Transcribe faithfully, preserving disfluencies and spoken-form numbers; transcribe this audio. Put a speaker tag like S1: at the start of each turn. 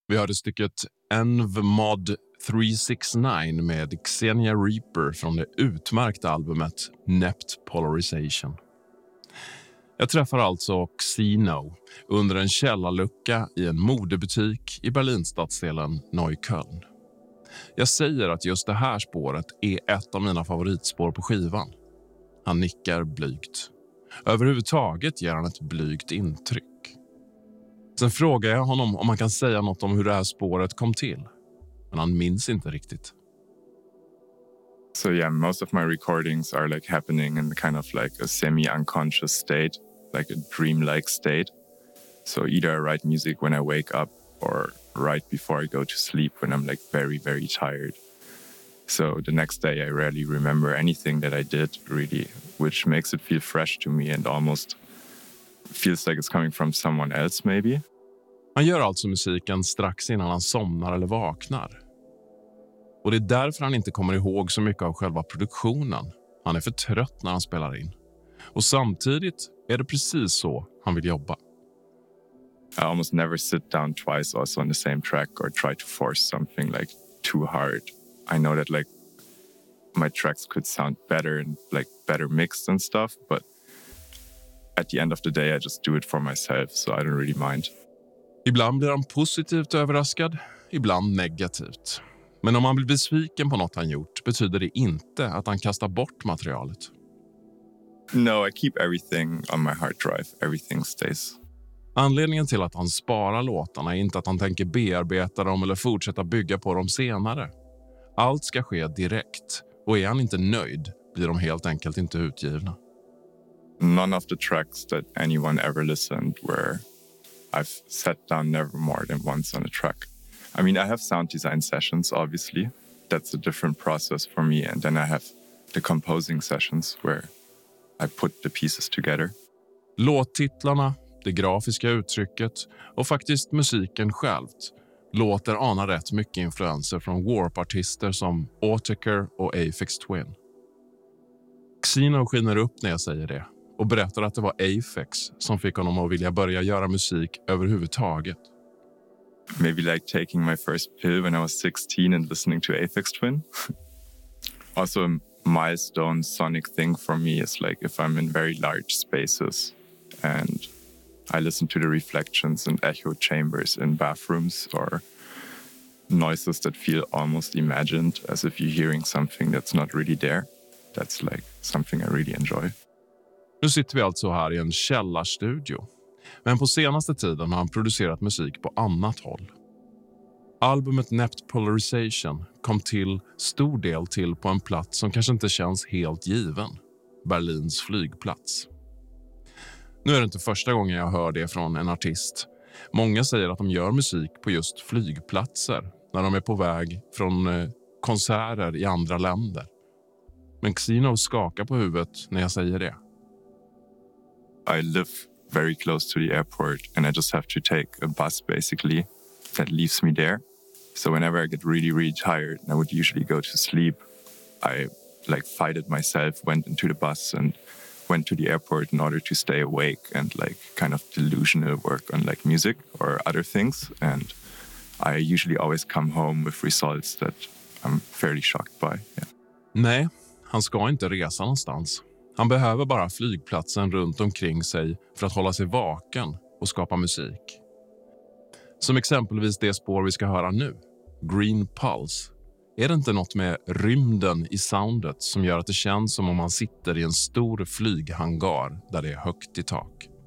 S1: Vi hörde stycket Envmod tre sex nio med Xenia Reaper från det utmärkta albumet Nept Polarization. Jag träffar alltså Xino under en källarlucka i en modebutik i Berlinstadsdelen Neukölln. Jag säger att just det här spåret är ett av mina favoritspår på skivan. Han nickar blygt. Överhuvudtaget ger han ett blygt intryck. Sen frågar jag honom om han kan säga något om hur det här spåret kom till. Men han minns inte riktigt.
S2: So yeah, most of my recordings are like happening in kind of like a semi-unconscious state, like a dream-like state. So either I write music when I wake up or right before I go to sleep when I'm like very, very tired. So the next day I rarely remember anything that I did really, which makes it feel fresh to me and almost feels like it's coming from someone else maybe.
S1: Han gör alltså musiken strax innan han somnar eller vaknar. Och det är därför han inte kommer ihåg så mycket av själva produktionen. Han är för trött när han spelar in. Och samtidigt är det precis så han vill jobba.
S2: I almost never sit down twice also on the same track or try to force something like too hard. I know that like my tracks could sound better and like better mixed and stuff, but at the end of the day I just do it for myself, so I don't really mind.
S1: Ibland blir han positivt överraskad, ibland negativt. Men om han blir besviken på något han gjort betyder det inte att han kastar bort materialet.
S2: No, I keep everything on my hard drive. Everything stays.
S1: Anledningen till att han sparar låtarna är inte att han tänker bearbeta dem eller fortsätta bygga på dem senare. Allt ska ske direkt, och är han inte nöjd blir de helt enkelt inte utgivna.
S2: None of the tracks that anyone ever listened where I've sat down never more than once on a track. I mean, I have sound design sessions, obviously. That's a different process for me. And then I have the composing sessions where I put the pieces together.
S1: Låttitlarna, det grafiska uttrycket och faktiskt musiken självt låter ana rätt mycket influenser från Warp-artister som Autechre och Aphex Twin. Xino skiner upp när jag säger det och berättar att det var Aphex som fick honom att vilja börja göra musik överhuvudtaget.
S2: Maybe like taking my first pill when I was sixteen and listening to Aphex Twin. Also a milestone sonic thing for me is like if I'm in very large spaces and I listen to the reflections and echo chambers in bathrooms or noises that feel almost imagined as if you're hearing something that's not really there. That's like something I really enjoy.
S1: Nu sitter vi alltså här i en källarstudio. Men på senaste tiden har han producerat musik på annat håll. Albumet Nept Polarization kom till stor del till på en plats som kanske inte känns helt given. Berlins flygplats. Nu är det inte första gången jag hör det från en artist. Många säger att de gör musik på just flygplatser när de är på väg från eh, konserter i andra länder. Men Xino skakar på huvudet när jag säger det.
S2: I live very close to the airport and I just have to take a bus basically that leaves me there. So whenever I get really, really tired and I would usually go to sleep, I like fighted myself, went into the bus and went to the airport in order to stay awake and like kind of delusional work on like music or other things. And I usually always come home with results that I'm fairly shocked by. Yeah.
S1: Nej, han ska inte resa någonstans. Han behöver bara flygplatsen runt omkring sig för att hålla sig vaken och skapa musik. Som exempelvis det spår vi ska höra nu, Green Pulse. Är det inte något med rymden i soundet som gör att det känns som om man sitter i en stor flyghangar där det är högt i tak?